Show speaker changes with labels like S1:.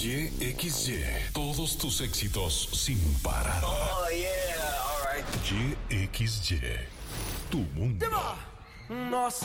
S1: YXY. Todos tus éxitos sin parar.
S2: Oh, yeah, all right.
S1: YXY. Tu mundo.
S2: Nossa.